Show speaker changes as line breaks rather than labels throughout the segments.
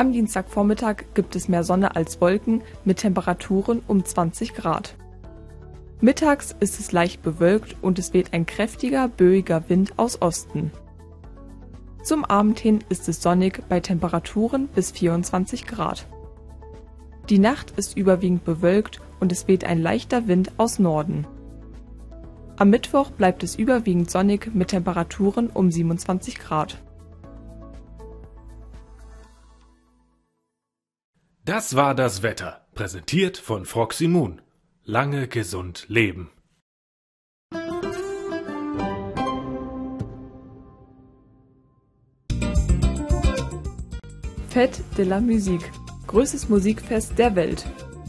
Am Dienstagvormittag gibt es mehr Sonne als Wolken mit Temperaturen um 20 Grad. Mittags ist es leicht bewölkt und es weht ein kräftiger, böiger Wind aus Osten. Zum Abend hin ist es sonnig bei Temperaturen bis 24 Grad. Die Nacht ist überwiegend bewölkt und es weht ein leichter Wind aus Norden. Am Mittwoch bleibt es überwiegend sonnig mit Temperaturen um 27 Grad.
Das war das Wetter, präsentiert von Froxy Moon. Lange gesund leben.
Fête de la Musique, größtes Musikfest der Welt.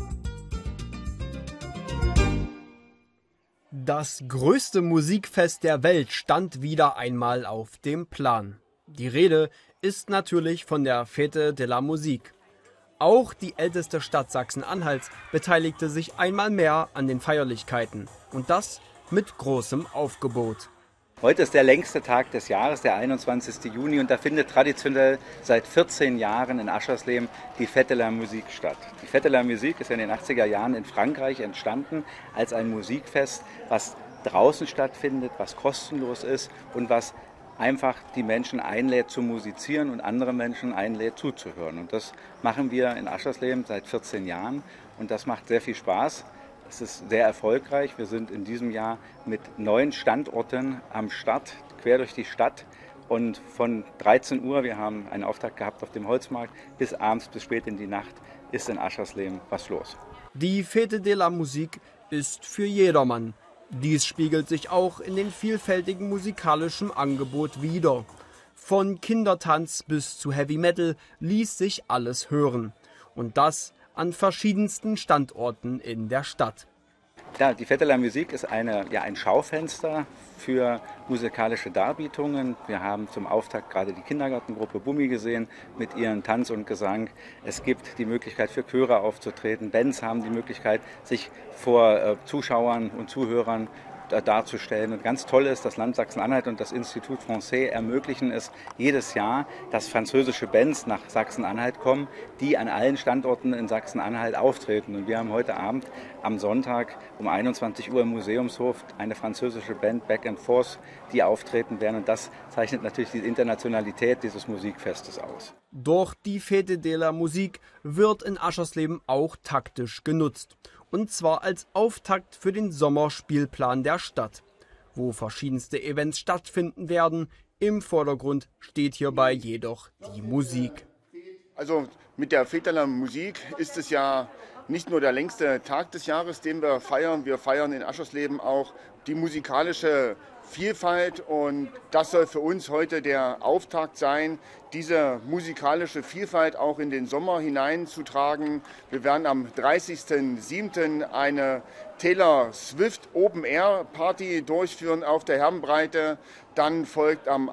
Das größte Musikfest der Welt stand wieder einmal auf dem Plan. Die Rede ist natürlich von der Fête de la Musique. Auch die älteste Stadt Sachsen-Anhalts beteiligte sich einmal mehr an den Feierlichkeiten. Und das mit großem Aufgebot.
Heute ist der längste Tag des Jahres, der 21. Juni, und da findet traditionell seit 14 Jahren in Aschersleben die Fête de la Musique statt. Die Fête de la Musique ist in den 80er Jahren in Frankreich entstanden als ein Musikfest, was draußen stattfindet, was kostenlos ist und was einfach die Menschen einlädt zu musizieren und andere Menschen einlädt zuzuhören. Und das machen wir in Aschersleben seit 14 Jahren und das macht sehr viel Spaß. Es ist sehr erfolgreich. Wir sind in diesem Jahr mit 9 Standorten am Start, quer durch die Stadt. Und von 13 Uhr, wir haben einen Auftakt gehabt auf dem Holzmarkt, bis abends, bis spät in die Nacht ist in Aschersleben was los.
Die Fête de la Musique ist für jedermann. Dies spiegelt sich auch in den vielfältigen musikalischen Angebot wider. Von Kindertanz bis zu Heavy Metal ließ sich alles hören. Und das an verschiedensten Standorten in der Stadt.
Ja, die Fête de la Musique ist ein Schaufenster für musikalische Darbietungen. Wir haben zum Auftakt gerade die Kindergartengruppe Bummi gesehen mit ihrem Tanz und Gesang. Es gibt die Möglichkeit für Chöre aufzutreten. Bands haben die Möglichkeit, sich vor Zuschauern und Zuhörern darzustellen. Und ganz toll ist, das Land Sachsen-Anhalt und das Institut Français ermöglichen es jedes Jahr, dass französische Bands nach Sachsen-Anhalt kommen, die an allen Standorten in Sachsen-Anhalt auftreten. Und wir haben heute Abend am Sonntag um 21 Uhr im Museumshof eine französische Band, Back and Forth, die auftreten werden. Und das zeichnet natürlich die Internationalität dieses Musikfestes aus.
Doch die Fête de la Musique wird in Aschersleben auch taktisch genutzt. Und zwar als Auftakt für den Sommerspielplan der Stadt, wo verschiedenste Events stattfinden werden. Im Vordergrund steht hierbei jedoch die Musik.
Also mit der Fête de la Musique ist es ja nicht nur der längste Tag des Jahres, den wir feiern. Wir feiern in Aschersleben auch die musikalische Vielfalt und das soll für uns heute der Auftakt sein, diese musikalische Vielfalt auch in den Sommer hineinzutragen. Wir werden am 30.07. eine Taylor Swift Open Air Party durchführen auf der Herrenbreite. Dann folgt am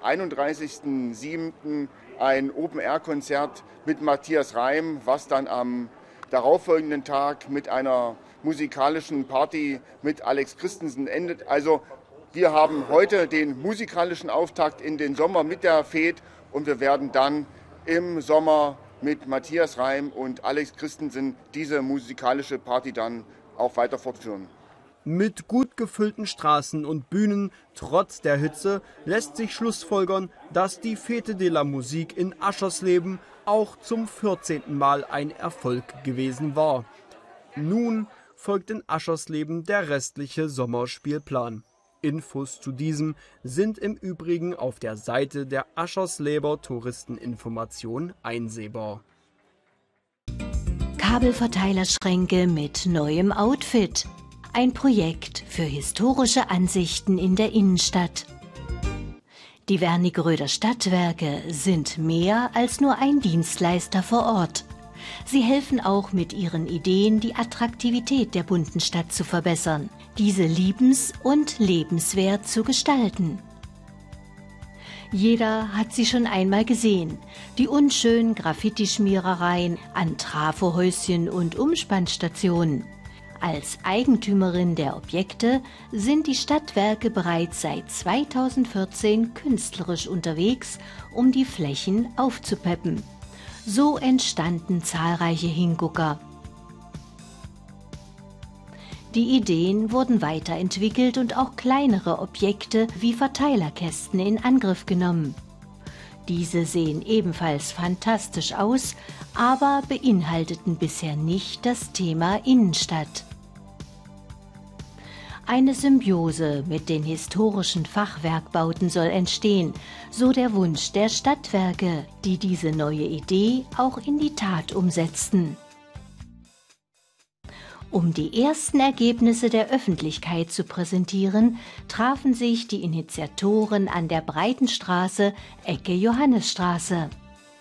31.07. ein Open Air Konzert mit Matthias Reim, was dann am darauffolgenden Tag mit einer musikalischen Party mit Alex Christensen endet. Also wir haben heute den musikalischen Auftakt in den Sommer mit der Fête und wir werden dann im Sommer mit Matthias Reim und Alex Christensen diese musikalische Party dann auch weiter fortführen.
Mit gut gefüllten Straßen und Bühnen trotz der Hitze lässt sich schlussfolgern, dass die Fête de la Musique in Aschersleben auch zum 14. Mal ein Erfolg gewesen war. Nun folgt in Aschersleben der restliche Sommerspielplan. Infos zu diesem sind im Übrigen auf der Seite der Aschersleber Touristeninformation einsehbar.
Kabelverteilerschränke mit neuem Outfit. Ein Projekt für historische Ansichten in der Innenstadt. Die Wernigeröder Stadtwerke sind mehr als nur ein Dienstleister vor Ort. Sie helfen auch mit ihren Ideen, die Attraktivität der bunten Stadt zu verbessern, diese liebens- und lebenswert zu gestalten. Jeder hat sie schon einmal gesehen, die unschönen Graffiti-Schmierereien an Trafohäuschen und Umspannstationen. Als Eigentümerin der Objekte sind die Stadtwerke bereits seit 2014 künstlerisch unterwegs, um die Flächen aufzupeppen. So entstanden zahlreiche Hingucker. Die Ideen wurden weiterentwickelt und auch kleinere Objekte wie Verteilerkästen in Angriff genommen. Diese sehen ebenfalls fantastisch aus, aber beinhalteten bisher nicht das Thema Innenstadt. Eine Symbiose mit den historischen Fachwerkbauten soll entstehen, so der Wunsch der Stadtwerke, die diese neue Idee auch in die Tat umsetzten. Um die ersten Ergebnisse der Öffentlichkeit zu präsentieren, trafen sich die Initiatoren an der Breitenstraße, Ecke Johannisstraße.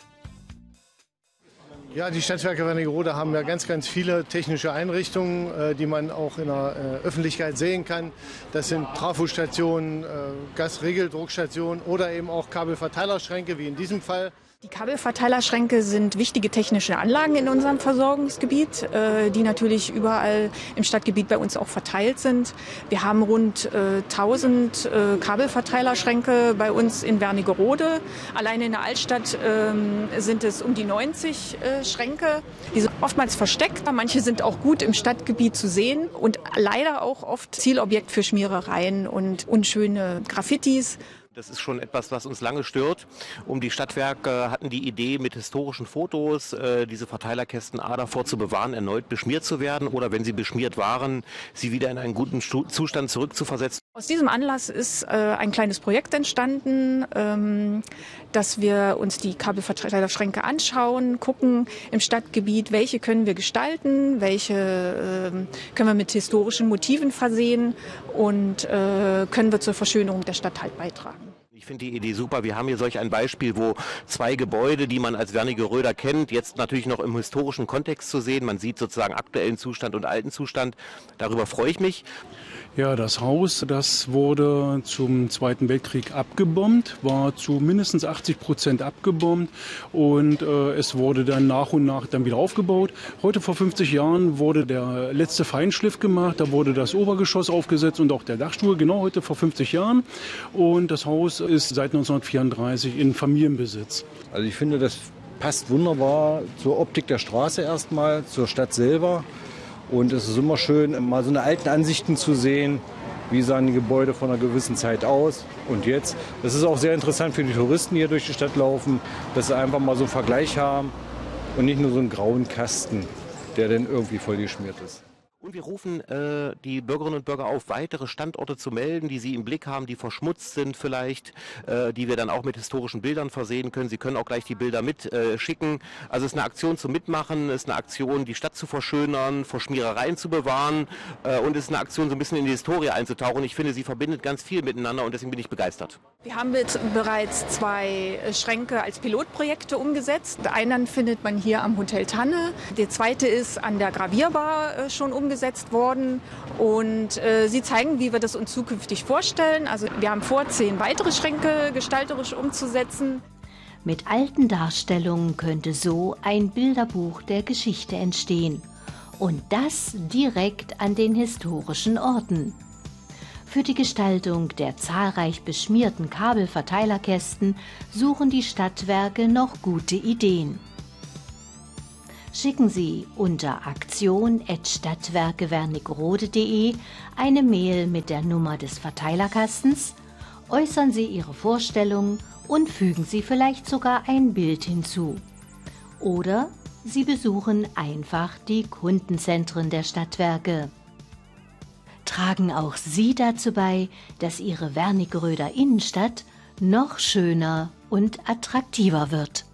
Ja, die Stadtwerke Wernigerode haben ja ganz viele technische Einrichtungen, die man auch in der Öffentlichkeit sehen kann. Das sind Trafostationen, Gasregeldruckstationen oder eben auch Kabelverteilerschränke, wie in diesem Fall.
Die Kabelverteilerschränke sind wichtige technische Anlagen in unserem Versorgungsgebiet, die natürlich überall im Stadtgebiet bei uns auch verteilt sind. Wir haben rund 1000 Kabelverteilerschränke bei uns in Wernigerode. Alleine in der Altstadt sind es um die 90 Schränke. Die sind oftmals versteckt, manche sind auch gut im Stadtgebiet zu sehen und leider auch oft Zielobjekt für Schmierereien und unschöne Graffitis.
Das ist schon etwas, was uns lange stört. Die Stadtwerke hatten die Idee, mit historischen Fotos diese Verteilerkästen davor zu bewahren, erneut beschmiert zu werden oder wenn sie beschmiert waren, sie wieder in einen guten Zustand zurückzuversetzen.
Aus diesem Anlass ist ein kleines Projekt entstanden, dass wir uns die Kabelverteilerschränke anschauen, gucken im Stadtgebiet, welche können wir gestalten, welche können wir mit historischen Motiven versehen und können wir zur Verschönerung der Stadt halt beitragen.
Ich finde die Idee super. Wir haben hier solch ein Beispiel, wo zwei Gebäude, die man als Wernigeröder kennt, jetzt natürlich noch im historischen Kontext zu sehen. Man sieht sozusagen aktuellen Zustand und alten Zustand. Darüber freue ich mich.
Ja, das Haus, das wurde zum Zweiten Weltkrieg abgebombt, war zu mindestens 80% abgebombt und es wurde dann nach und nach dann wieder aufgebaut. Heute vor 50 Jahren wurde der letzte Feinschliff gemacht, da wurde das Obergeschoss aufgesetzt und auch der Dachstuhl, genau heute vor 50 Jahren. Und das Haus ist seit 1934 in Familienbesitz.
Also ich finde, das passt wunderbar zur Optik der Straße erstmal, zur Stadt selber. Und es ist immer schön, mal so eine alten Ansichten zu sehen, wie sahen die Gebäude von einer gewissen Zeit aus und jetzt. Das ist auch sehr interessant für die Touristen, die hier durch die Stadt laufen, dass sie einfach mal so einen Vergleich haben und nicht nur so einen grauen Kasten, der dann irgendwie vollgeschmiert ist.
Und wir rufen die Bürgerinnen und Bürger auf, weitere Standorte zu melden, die sie im Blick haben, die verschmutzt sind vielleicht, die wir dann auch mit historischen Bildern versehen können. Sie können auch gleich die Bilder mitschicken. Also es ist eine Aktion zum Mitmachen, es ist eine Aktion, die Stadt zu verschönern, vor Schmierereien zu bewahren und es ist eine Aktion, so ein bisschen in die Historie einzutauchen. Ich finde, sie verbindet ganz viel miteinander und deswegen bin ich begeistert.
Wir haben bereits 2 Schränke als Pilotprojekte umgesetzt. Einen findet man hier am Hotel Tanne. Der zweite ist an der Gravierbar schon umgesetzt worden. Und sie zeigen, wie wir das uns zukünftig vorstellen. Also wir haben vor, 10 weitere Schränke gestalterisch umzusetzen.
Mit alten Darstellungen könnte so ein Bilderbuch der Geschichte entstehen. Und das direkt an den historischen Orten. Für die Gestaltung der zahlreich beschmierten Kabelverteilerkästen suchen die Stadtwerke noch gute Ideen. Schicken Sie unter aktion@stadtwerkewernigerode.de eine Mail mit der Nummer des Verteilerkastens, äußern Sie Ihre Vorstellung und fügen Sie vielleicht sogar ein Bild hinzu. Oder Sie besuchen einfach die Kundenzentren der Stadtwerke. Tragen auch Sie dazu bei, dass Ihre Wernigeröder Innenstadt noch schöner und attraktiver wird.